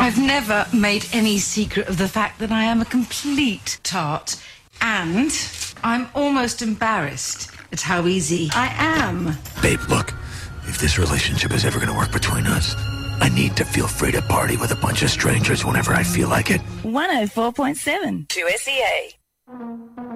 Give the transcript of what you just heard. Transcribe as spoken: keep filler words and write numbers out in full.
I've never made any secret of the fact that I am a complete tart. And I'm almost embarrassed at how easy I am. Babe, look, if this relationship is ever going to work between us, I need to feel free to party with a bunch of strangers whenever I feel like it. one oh four point seven to S E A.